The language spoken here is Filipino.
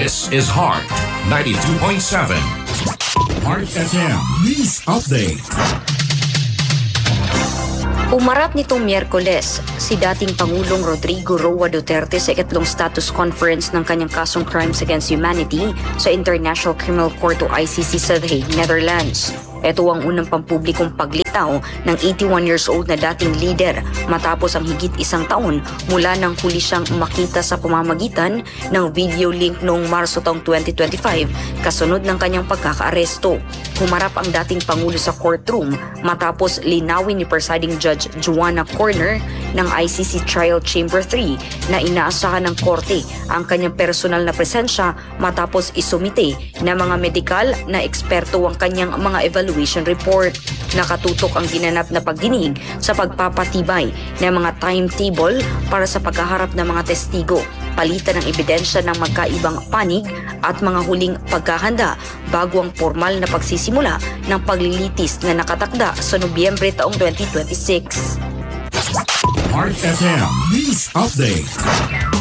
This is Heart 92.7. Heart FM News Update. Umarap nitong Miyerkules si dating Pangulong Rodrigo Roa Duterte sa ikatlong status conference ng kanyang kasong Crimes Against Humanity sa International Criminal Court o ICC sa The Hague, Netherlands. Ito ang unang pampublikong paglitaw ng 81 years old na dating leader matapos ang higit isang taon mula nang huli siyang makita sa pamamagitan ng video link noong Marso taong 2025 kasunod ng kanyang pagkakaaresto. Humarap ang dating Pangulo sa courtroom matapos linawin ni Presiding Judge Joanna Corner ng ICC Trial Chamber 3 na inaasahan ng korte ang kanyang personal na presensya matapos isumite na mga medikal na eksperto ang kanyang mga evaluation report. Nakatutok ang ginanap na pagdinig sa pagpapatibay ng mga timetable para sa pagkaharap ng mga testigo, palitan ng ebidensya ng magkaibang panig at mga huling pagkahanda bago ang formal na pagsisimula ng paglilitis na nakatakda sa Nobyembre taong 2026. Heart FM News Update.